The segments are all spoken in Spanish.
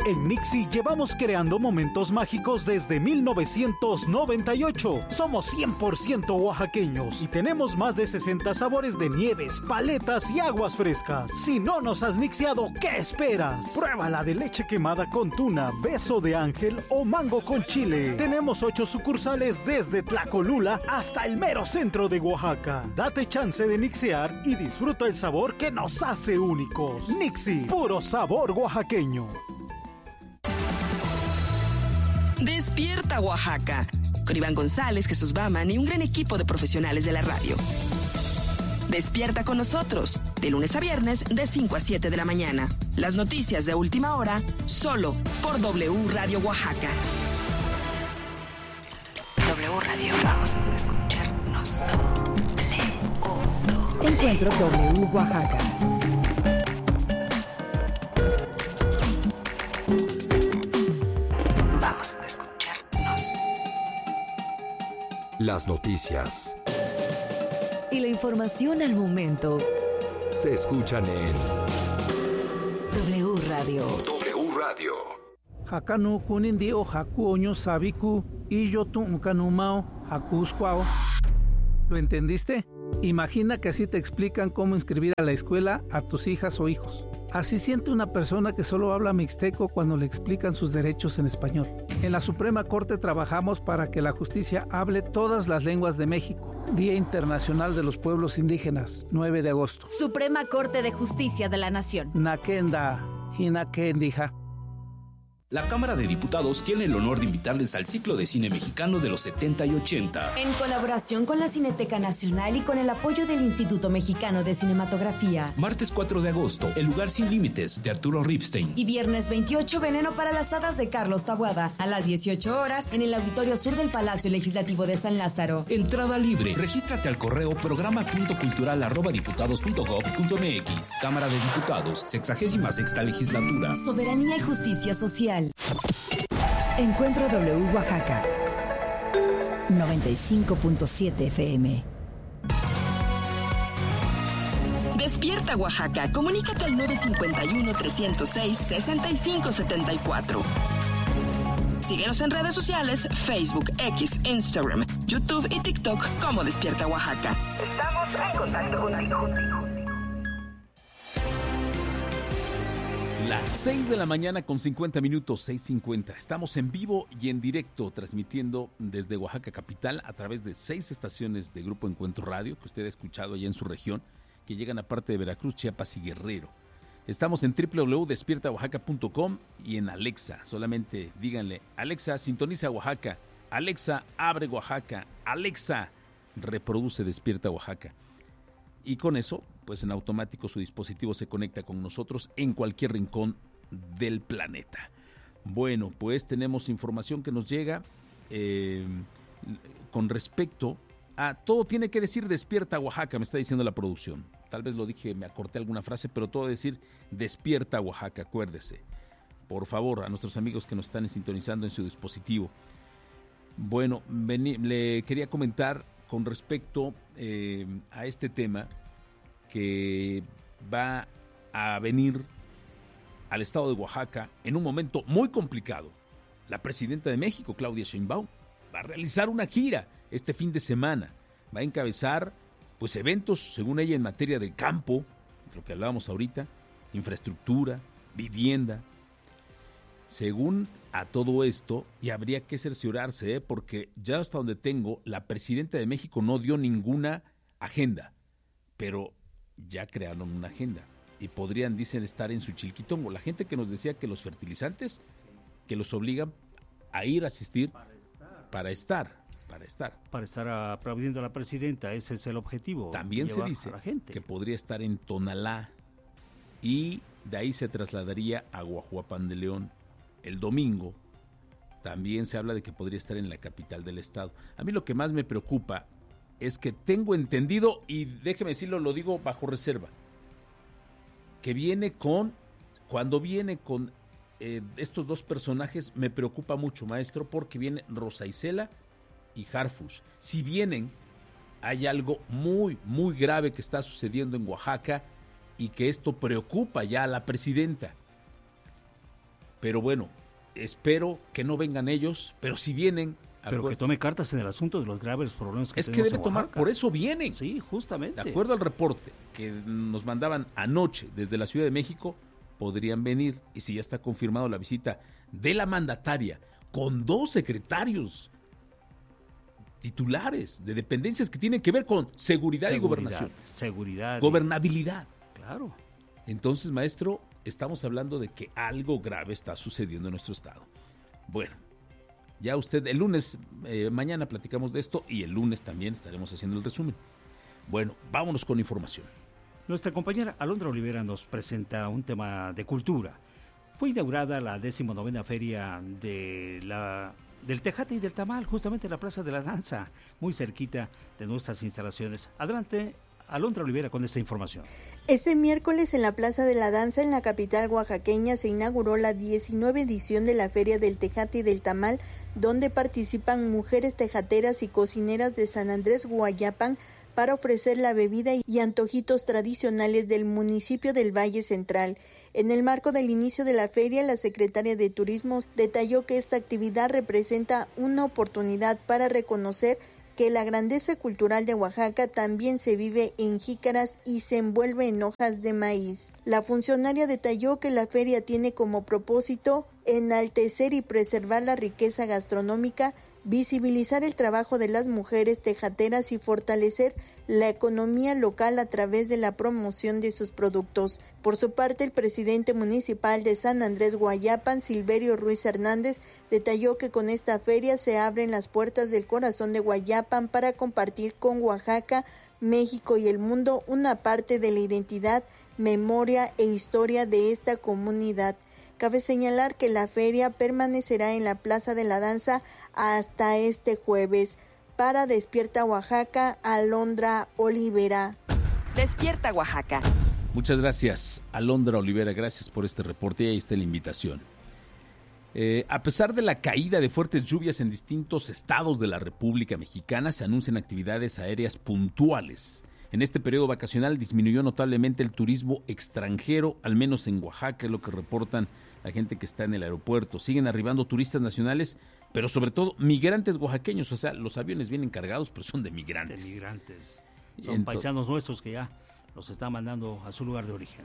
En Nixie llevamos creando momentos mágicos desde 1998. Somos 100% oaxaqueños y tenemos más de 60 sabores de nieves, paletas y aguas frescas. Si no nos has nixiado, ¿qué esperas? Pruébala de leche quemada con tuna, beso de ángel o mango con chile. Tenemos 8 sucursales desde Tlacolula hasta el mero centro de Oaxaca. Date chance de nixear y disfruta el sabor que nos hace únicos. Nixie, puro sabor oaxaqueño. Despierta Oaxaca, con Iván González, Jesús Baman y un gran equipo de profesionales de la radio. Despierta con nosotros, de lunes a viernes, de 5 a 7 de la mañana. Las noticias de última hora, solo por W Radio Oaxaca. W Radio, vamos a escucharnos. Encuentro W Oaxaca. Vamos a escucharnos. Las noticias Y la información al momento. se escuchan en W Radio. W Radio. Hakanu kunindi o haku oño sabiku y yo tu unkanumao hakuskwao. ¿Lo entendiste? Imagina que así te explican cómo inscribir a la escuela a tus hijas o hijos. Así siente una persona que solo habla mixteco cuando le explican sus derechos en español. En la Suprema Corte trabajamos para que la justicia hable todas las lenguas de México. Día Internacional de los Pueblos Indígenas, 9 de agosto. Suprema Corte de Justicia de la Nación. Nakenda, hinakendija. La Cámara de Diputados tiene el honor de invitarles al ciclo de cine mexicano de los 70 y 80. En colaboración con la Cineteca Nacional y con el apoyo del Instituto Mexicano de Cinematografía. Martes 4 de agosto, El lugar sin límites, de Arturo Ripstein. Y viernes 28, Veneno para las hadas, de Carlos Taboada. A las 18 horas, en el Auditorio Sur del Palacio Legislativo de San Lázaro. Entrada libre. Regístrate al correo programa.cultural@diputados.gov.mx. Cámara de Diputados, 66ª Legislatura. Soberanía y justicia social. Encuentro W Oaxaca. 95.7 FM. Despierta Oaxaca, comunícate al 951-306-6574. Síguenos en redes sociales, Facebook, X, Instagram, YouTube y TikTok como Despierta Oaxaca. Estamos en contacto contigo. Las 6 de la mañana con 50 minutos, 6:50. Estamos en vivo y en directo transmitiendo desde Oaxaca capital a través de 6 estaciones de Grupo Encuentro Radio que usted ha escuchado allá en su región, que llegan a parte de Veracruz, Chiapas y Guerrero. Estamos en www.despiertaoaxaca.com y en Alexa. Solamente díganle: Alexa, sintoniza Oaxaca. Alexa, abre Oaxaca. Alexa, reproduce Despierta Oaxaca. Y con eso, pues en automático su dispositivo se conecta con nosotros en cualquier rincón del planeta. Bueno, pues tenemos información que nos llega con respecto a todo tiene que decir Despierta Oaxaca, me está diciendo la producción. Tal vez lo dije, me acorté alguna frase, pero todo decir Despierta Oaxaca, acuérdese. Por favor, a nuestros amigos que nos están sintonizando en su dispositivo. Bueno, le quería comentar con respecto a este tema que va a venir al estado de Oaxaca en un momento muy complicado. La presidenta de México, Claudia Sheinbaum, va a realizar una gira este fin de semana. Va a encabezar pues eventos, según ella, en materia de campo, de lo que hablábamos ahorita, infraestructura, vivienda. Según a todo esto, y habría que cerciorarse, porque ya hasta donde tengo, la presidenta de México no dio ninguna agenda, pero ya crearon una agenda y podrían, dicen, estar en su chilquitongo. La gente que nos decía que los fertilizantes, que los obligan a ir a asistir para estar aplaudiendo a la presidenta, ese es el objetivo. También se dice que podría estar en Tonalá y de ahí se trasladaría a Guajuapan de León. El domingo también se habla de que podría estar en la capital del estado. A mí lo que más me preocupa es que tengo entendido, y déjeme decirlo, lo digo bajo reserva, que cuando viene con estos dos personajes, me preocupa mucho, maestro, porque viene Rosa Isela y Harfush. Si vienen, hay algo muy, muy grave que está sucediendo en Oaxaca y que esto preocupa ya a la presidenta. Pero bueno, espero que no vengan ellos, pero si vienen... Pero que tome cartas en el asunto de los graves problemas que tenemos Es que debe en tomar, Oaxaca. por eso vienen. Sí, justamente. De acuerdo al reporte que nos mandaban anoche desde la Ciudad de México, podrían venir, y si ya está confirmado la visita de la mandataria con 2 secretarios titulares de dependencias que tienen que ver con seguridad y gobernación. Seguridad. Gobernabilidad. Claro. Entonces, maestro, estamos hablando de que algo grave está sucediendo en nuestro estado. Bueno, ya usted, el lunes, mañana platicamos de esto y el lunes también estaremos haciendo el resumen. Bueno, vámonos con información. Nuestra compañera Alondra Olivera nos presenta un tema de cultura. Fue inaugurada la 19ª Feria del Tejate y del Tamal, justamente en la Plaza de la Danza, muy cerquita de nuestras instalaciones. Adelante, Alondra Olivera, con esta información. Este miércoles en la Plaza de la Danza, en la capital oaxaqueña, se inauguró la 19 edición de la Feria del Tejate y del Tamal, donde participan mujeres tejateras y cocineras de San Andrés Guayapan para ofrecer la bebida y antojitos tradicionales del municipio del Valle Central. En el marco del inicio de la feria, la secretaria de Turismo detalló que esta actividad representa una oportunidad para reconocer que la grandeza cultural de Oaxaca también se vive en jícaras y se envuelve en hojas de maíz. La funcionaria detalló que la feria tiene como propósito enaltecer y preservar la riqueza gastronómica, visibilizar el trabajo de las mujeres tejateras y fortalecer la economía local a través de la promoción de sus productos. Por su parte, el presidente municipal de San Andrés Guayapan, Silverio Ruiz Hernández, detalló que con esta feria se abren las puertas del corazón de Guayapan para compartir con Oaxaca, México y el mundo una parte de la identidad, memoria e historia de esta comunidad. Cabe señalar que la feria permanecerá en la Plaza de la Danza hasta este jueves. Para Despierta Oaxaca, Alondra Olivera. Despierta Oaxaca. Muchas gracias, Alondra Olivera, gracias por este reporte y ahí está la invitación. A pesar de la caída de fuertes lluvias en distintos estados de la República Mexicana, se anuncian actividades aéreas puntuales. En este periodo vacacional disminuyó notablemente el turismo extranjero, al menos en Oaxaca, es lo que reportan la gente que está en el aeropuerto. Siguen arribando turistas nacionales, pero sobre todo migrantes oaxaqueños, o sea, los aviones vienen cargados, pero son de migrantes. De migrantes. Son paisanos nuestros que ya los están mandando a su lugar de origen.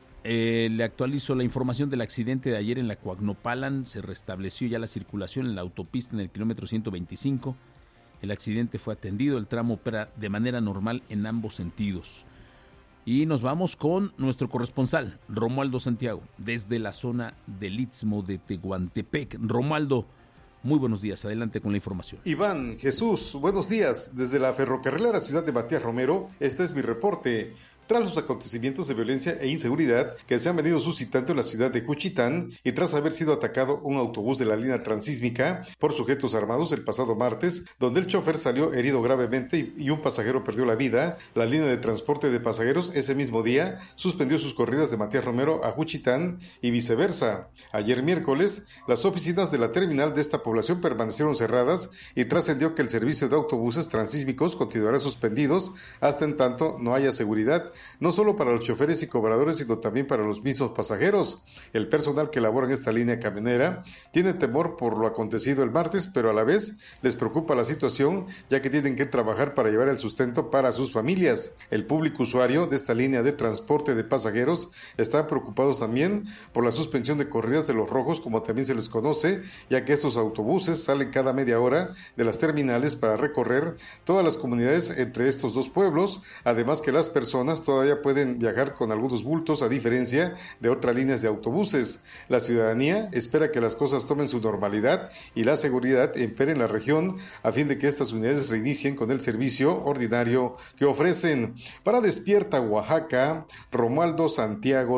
Le actualizo la información del accidente de ayer en la Coagnopalan. Se restableció ya la circulación en la autopista en el kilómetro 125. El accidente fue atendido, el tramo opera de manera normal en ambos sentidos. Y nos vamos con nuestro corresponsal, Romualdo Santiago, desde la zona del Istmo de Tehuantepec. Romualdo, muy buenos días, adelante con la información. Iván, Jesús, buenos días. Desde la ferrocarrilera ciudad de Matías Romero, este es mi reporte. Tras los acontecimientos de violencia e inseguridad que se han venido suscitando en la ciudad de Juchitán y tras haber sido atacado un autobús de la línea transísmica por sujetos armados el pasado martes, donde el chofer salió herido gravemente y un pasajero perdió la vida, la línea de transporte de pasajeros ese mismo día suspendió sus corridas de Matías Romero a Juchitán y viceversa. Ayer miércoles, las oficinas de la terminal de esta población permanecieron cerradas y trascendió que el servicio de autobuses transísmicos continuará suspendidos hasta en tanto no haya seguridad, no solo para los choferes y cobradores, sino también para los mismos pasajeros. El personal que labora en esta línea camionera tiene temor por lo acontecido el martes, pero a la vez les preocupa la situación, ya que tienen que trabajar para llevar el sustento para sus familias. El público usuario de esta línea de transporte de pasajeros están preocupados también por la suspensión de corridas de los rojos, como también se les conoce, ya que estos autobuses salen cada media hora de las terminales para recorrer todas las comunidades entre estos dos pueblos, además que las personas todavía pueden viajar con algunos bultos a diferencia de otras líneas de autobuses. La ciudadanía espera que las cosas tomen su normalidad y la seguridad impere en la región a fin de que estas unidades reinicien con el servicio ordinario que ofrecen. Para Despierta Oaxaca, Romualdo Santiago.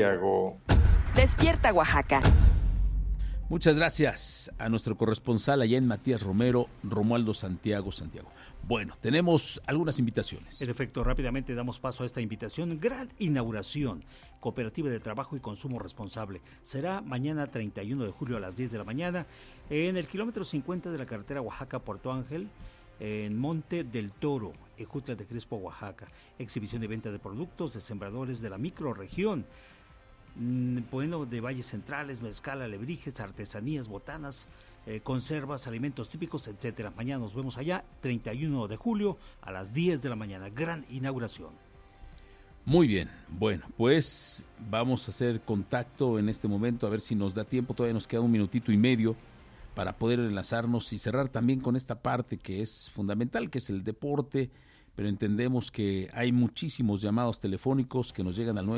Despierta Oaxaca. Muchas gracias a nuestro corresponsal allá en Matías Romero, Romualdo Santiago. Bueno, tenemos algunas invitaciones. En efecto, rápidamente damos paso a esta invitación. Gran inauguración, Cooperativa de Trabajo y Consumo Responsable. Será mañana 31 de julio a las 10 de la mañana en el kilómetro 50 de la carretera Oaxaca-Puerto Ángel, en Monte del Toro, Ejutla de Crespo, Oaxaca. Exhibición y venta de productos de sembradores de la microrregión. bueno, de valles centrales, mezcal, alebrijes, artesanías, botanas, conservas, alimentos típicos, etcétera. Mañana nos vemos allá, 31 de julio a las 10 de la mañana, gran inauguración. Muy bien, bueno, pues vamos a hacer contacto en este momento, a ver si nos da tiempo, todavía nos queda un minutito y medio para poder enlazarnos y cerrar también con esta parte que es fundamental, que es el deporte, pero entendemos que hay muchísimos llamados telefónicos que nos llegan al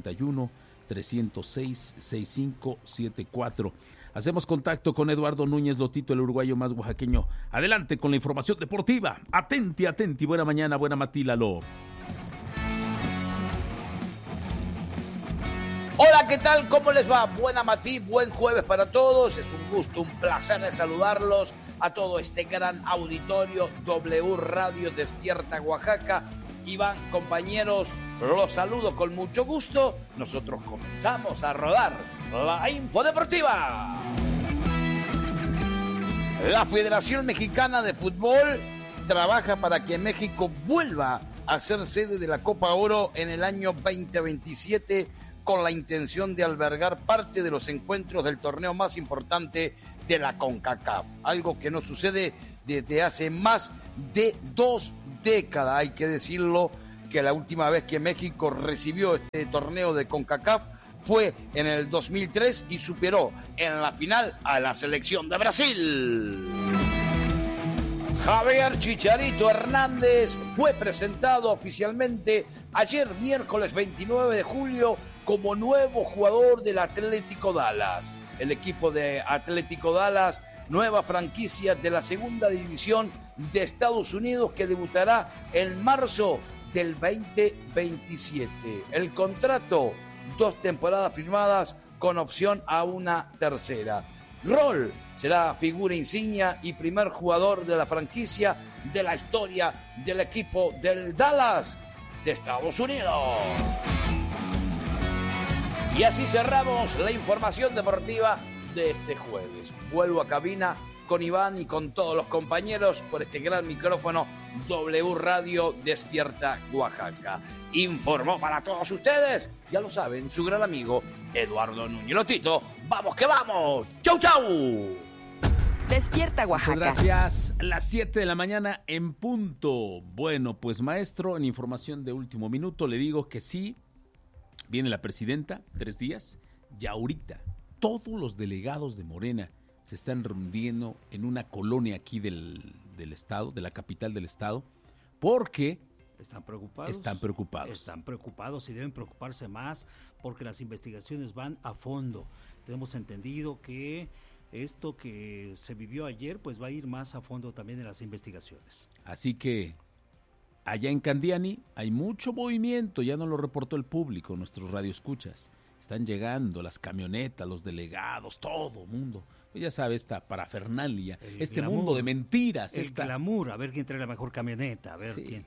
951-306-6574. Hacemos contacto con Eduardo Núñez Lotito, el uruguayo más oaxaqueño. Adelante con la información deportiva. Atenti, atenti, buena mañana, buena matílalo. Hola, ¿qué tal? ¿Cómo les va? Buena matí, buen jueves para todos. Es un gusto, un placer de saludarlos a todo este gran auditorio W Radio Despierta Oaxaca. Iván, compañeros, los saludo con mucho gusto. Nosotros comenzamos a rodar la Info Deportiva. La Federación Mexicana de Fútbol trabaja para que México vuelva a ser sede de la Copa Oro en el año 2027 con la intención de albergar parte de los encuentros del torneo más importante de la CONCACAF. Algo que no sucede desde hace más de 2 décadas, hay que decirlo, que la última vez que México recibió este torneo de CONCACAF fue en el 2003 y superó en la final a la selección de Brasil. Javier Chicharito Hernández fue presentado oficialmente ayer miércoles 29 de julio como nuevo jugador del Atlético Dallas. El equipo de Atlético Dallas, nueva franquicia de la segunda división de Estados Unidos que debutará en marzo del 2027. El contrato, 2 temporadas firmadas con opción a una tercera. Roll será figura insignia y primer jugador de la franquicia de la historia del equipo del Dallas de Estados Unidos. Y así cerramos la información deportiva de este jueves. Vuelvo a cabina con Iván y con todos los compañeros por este gran micrófono W Radio Despierta Oaxaca. Informó para todos ustedes, ya lo saben, su gran amigo Eduardo Núñez Lotito. ¡Vamos que vamos! ¡Chau, chau! Despierta Oaxaca. Muchas gracias. Las 7 de la mañana en punto. Bueno, pues maestro, en información de último minuto le digo que sí, viene la presidenta, 3 días, y ahorita todos los delegados de Morena se están reuniendo en una colonia aquí del estado, de la capital del estado, porque están preocupados. Están preocupados y deben preocuparse más porque las investigaciones van a fondo. Tenemos entendido que esto que se vivió ayer pues va a ir más a fondo también en las investigaciones. Así que allá en Candiani hay mucho movimiento, ya nos lo reportó el público, nuestros radioescuchas. Están llegando las camionetas, los delegados, todo mundo. Ya sabe, esta parafernalia, glamour, mundo de mentiras. Glamour, a ver quién trae la mejor camioneta, a ver quién.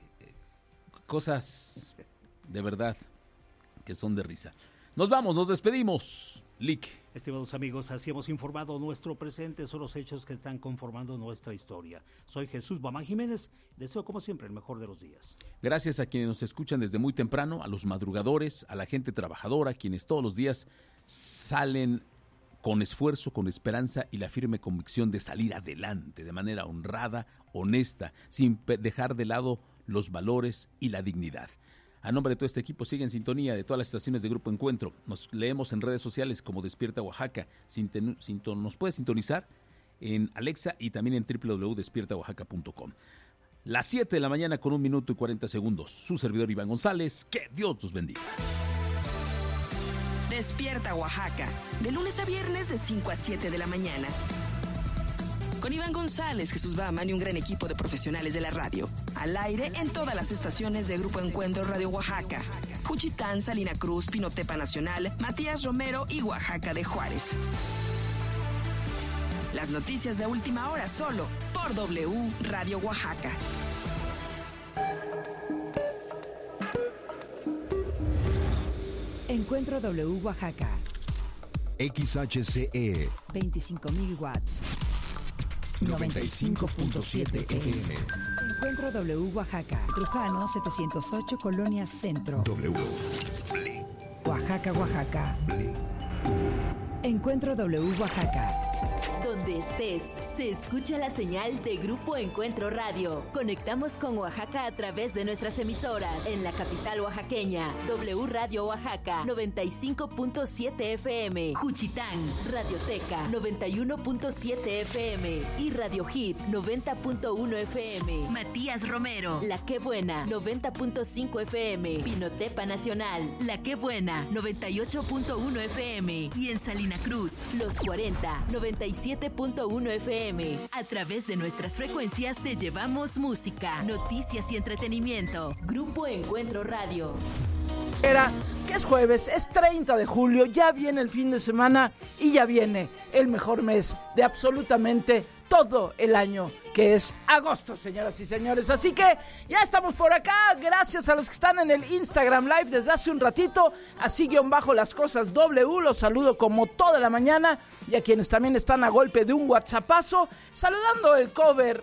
Cosas de verdad que son de risa. Nos vamos, nos despedimos. Lick. Estimados amigos, así hemos informado nuestro presente, son los hechos que están conformando nuestra historia. Soy Jesús Bamán Jiménez, deseo como siempre el mejor de los días. Gracias a quienes nos escuchan desde muy temprano, a los madrugadores, a la gente trabajadora, quienes todos los días salen con esfuerzo, con esperanza y la firme convicción de salir adelante de manera honrada, honesta, sin dejar de lado los valores y la dignidad. A nombre de todo este equipo, sigue en sintonía de todas las estaciones de Grupo Encuentro. Nos leemos en redes sociales como Despierta Oaxaca. Nos puede sintonizar en Alexa y también en www.despiertaoaxaca.com. Las 7 de la mañana con 1 minuto y 40 segundos. Su servidor Iván González. Que Dios los bendiga. Despierta Oaxaca, de lunes a viernes de 5 a 7 de la mañana. Con Iván González, Jesús Baman y un gran equipo de profesionales de la radio. Al aire en todas las estaciones de Grupo Encuentro Radio Oaxaca. Juchitán, Salina Cruz, Pinotepa Nacional, Matías Romero y Oaxaca de Juárez. Las noticias de última hora solo por W Radio Oaxaca. Encuentro W Oaxaca. XHCE 25,000 watts. 95.7 FM. Encuentro W Oaxaca. Trujano 708 Colonia Centro. W. Oaxaca, Oaxaca. Encuentro W Oaxaca. Donde estés, se escucha la señal de Grupo Encuentro Radio. Conectamos con Oaxaca a través de nuestras emisoras. En la capital oaxaqueña, W Radio Oaxaca, 95.7 FM. Juchitán, Radioteca, 91.7 FM. Y Radio Hit, 90.1 FM. Matías Romero, La Qué Buena, 90.5 FM. Pinotepa Nacional, La Qué Buena, 98.1 FM. Y en Salina Cruz, Los 40, 97.1 FM. A través de nuestras frecuencias te llevamos música, noticias y entretenimiento. Grupo Encuentro Radio. Que es jueves, es 30 de julio, ya viene el fin de semana y ya viene el mejor mes de absolutamente todo el año, que es agosto, señoras y señores. Así que ya estamos por acá, gracias a los que están en el Instagram Live desde hace un ratito, así _las cosas W, los saludo como toda la mañana, y a quienes también están a golpe de un WhatsAppazo, saludando el cover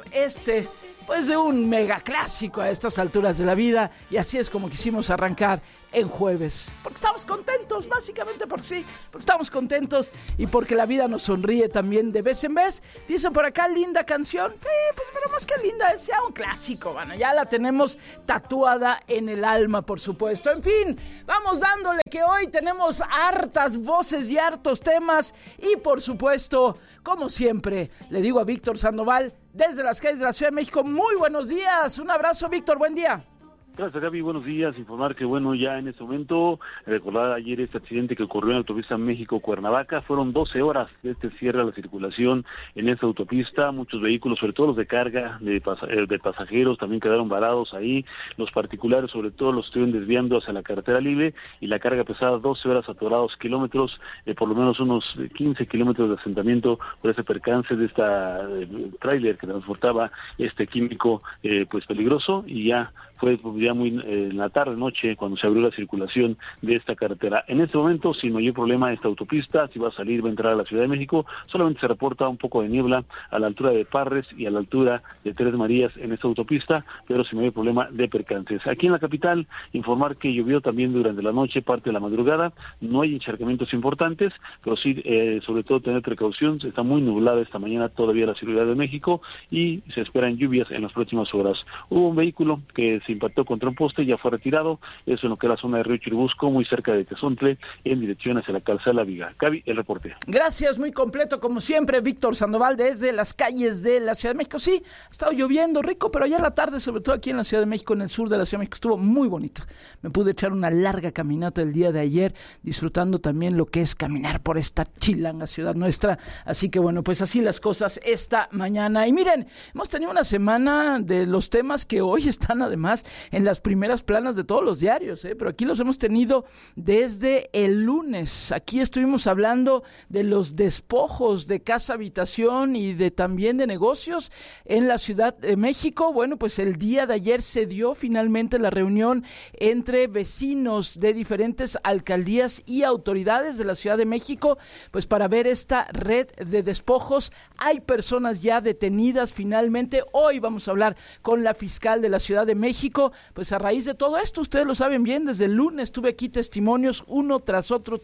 pues de un mega clásico a estas alturas de la vida, y así es como quisimos arrancar en jueves, porque estamos contentos, básicamente porque sí, porque estamos contentos y porque la vida nos sonríe también de vez en vez. Dicen por acá, linda canción, pues pero más que linda, es ya un clásico, bueno, ya la tenemos tatuada en el alma, por supuesto. En fin, vamos dándole, que hoy tenemos hartas voces y hartos temas, y por supuesto, como siempre, le digo a Víctor Sandoval, desde las calles de la Ciudad de México, muy buenos días, un abrazo, Víctor, buen día. Gracias, Gaby, buenos días. Informar que, ya en este momento, recordar ayer este accidente que ocurrió en la autopista México-Cuernavaca, fueron 12 horas de cierre a la circulación en esta autopista, muchos vehículos, sobre todo los de carga, de pasajeros, también quedaron varados ahí, los particulares, sobre todo, los estuvieron desviando hacia la carretera libre, y la carga pesada, 12 horas atorados, kilómetros, por lo menos unos 15 kilómetros de asentamiento por ese percance de esta tráiler que transportaba este químico, pues peligroso, y ya fue ya muy en la tarde, noche, cuando se abrió la circulación de esta carretera. En este momento, sin mayor problema, esta autopista, si va a salir, va a entrar a la Ciudad de México, solamente se reporta un poco de niebla a la altura de Parres y a la altura de Tres Marías en esta autopista, pero sin mayor problema de percances. Aquí en la capital, informar que llovió también durante la noche, parte de la madrugada, no hay encharcamientos importantes, pero sí, sobre todo tener precaución, está muy nublada esta mañana todavía la Ciudad de México, y se esperan lluvias en las próximas horas. Hubo un vehículo que se impactó contra un poste, ya fue retirado, eso en lo que es la zona de Río Churubusco, muy cerca de Tezontle, en dirección hacia la calzada La Viga. Gaby, el reporte. Gracias, muy completo como siempre, Víctor Sandoval, desde las calles de la Ciudad de México. Sí, ha estado lloviendo rico, pero ayer la tarde, sobre todo aquí en la Ciudad de México, en el sur de la Ciudad de México, estuvo muy bonito. Me pude echar una larga caminata el día de ayer, disfrutando también lo que es caminar por esta chilanga ciudad nuestra. Así que pues así las cosas esta mañana. Y miren, hemos tenido una semana de los temas que hoy están además en las primeras planas de todos los diarios, pero aquí los hemos tenido desde el lunes. Aquí estuvimos hablando de los despojos de casa habitación y también de negocios en la Ciudad de México. Pues el día de ayer se dio finalmente la reunión entre vecinos de diferentes alcaldías y autoridades de la Ciudad de México, pues para ver esta red de despojos. Hay personas ya detenidas finalmente. Hoy vamos a hablar con la fiscal de la Ciudad de México, pues a raíz de todo esto, ustedes lo saben bien, desde el lunes tuve aquí testimonios uno tras otro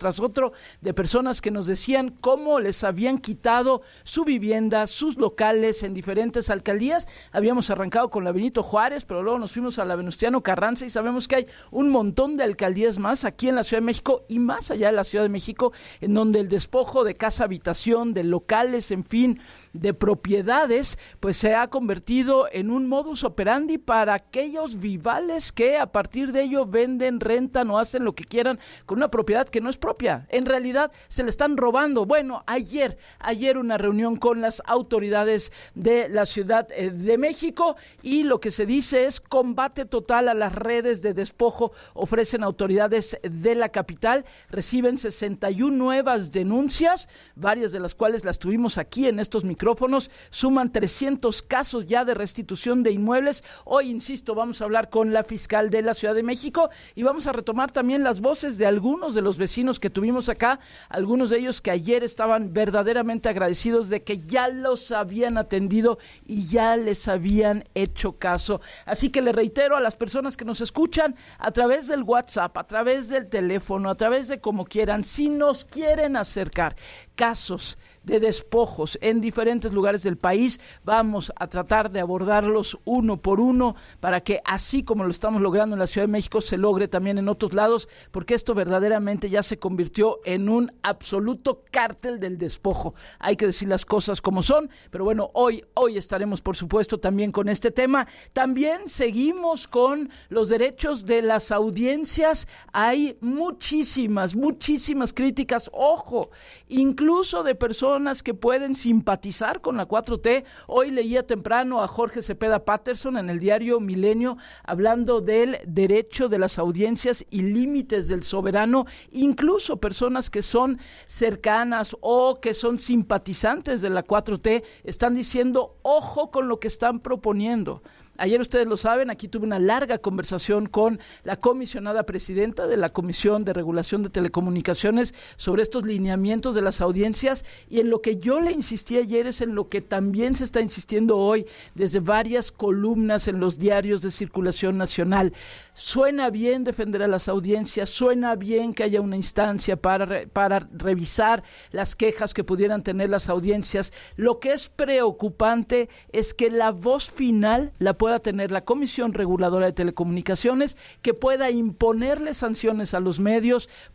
de personas que nos decían cómo les habían quitado su vivienda, sus locales en diferentes alcaldías. Habíamos arrancado con la Benito Juárez, pero luego nos fuimos a la Venustiano Carranza, y sabemos que hay un montón de alcaldías más aquí en la Ciudad de México y más allá de la Ciudad de México, en donde el despojo de casa habitación, de locales, en fin, de propiedades, pues se ha convertido en un modus operandi para aquellos vivales que a partir de ello venden, rentan o hacen lo que quieran con una propiedad que no es propia. En realidad se le están robando. Ayer una reunión con las autoridades de la Ciudad de México, y lo que se dice es combate total a las redes de despojo, ofrecen autoridades de la capital. Reciben 61 nuevas denuncias, varias de las cuales las tuvimos aquí en estos micrófonos. Suman 300 casos ya de restitución de inmuebles. Hoy, insisto, vamos vamos a hablar con la fiscal de la Ciudad de México y vamos a retomar también las voces de algunos de los vecinos que tuvimos acá, algunos de ellos que ayer estaban verdaderamente agradecidos de que ya los habían atendido y ya les habían hecho caso. Así que le reitero a las personas que nos escuchan a través del WhatsApp, a través del teléfono, a través de como quieran, si nos quieren acercar casos de despojos en diferentes lugares del país, vamos a tratar de abordarlos uno por uno para que así como lo estamos logrando en la Ciudad de México se logre también en otros lados, porque esto verdaderamente ya se convirtió en un absoluto cártel del despojo. Hay que decir las cosas como son, pero bueno, hoy estaremos por supuesto también con este tema. También seguimos con los derechos de las audiencias. Hay muchísimas críticas, ojo, incluso de personas que pueden simpatizar con la 4T. Hoy leía temprano a Jorge Cepeda Patterson en el diario Milenio hablando del derecho de las audiencias y límites del soberano. Incluso personas que son cercanas o que son simpatizantes de la 4T están diciendo, ojo con lo que están proponiendo. Ayer ustedes lo saben, aquí tuve una larga conversación con la comisionada presidenta de la Comisión de Regulación de Telecomunicaciones sobre estos lineamientos de las audiencias, y en lo que yo le insistí ayer es en lo que también se está insistiendo hoy desde varias columnas en los diarios de circulación nacional. Suena bien defender a las audiencias, suena bien que haya una instancia para revisar las quejas que pudieran tener las audiencias. Lo que es preocupante es que la voz final la pueda tener la Comisión Reguladora de Telecomunicaciones, que pueda imponerle sanciones a los medios